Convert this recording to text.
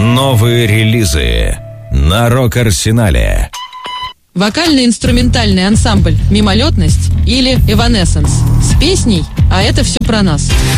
Новые релизы на Рок-Арсенале. Вокально-инструментальный ансамбль «Мимолетность» или «Эванесенс» с песней «А это все про нас».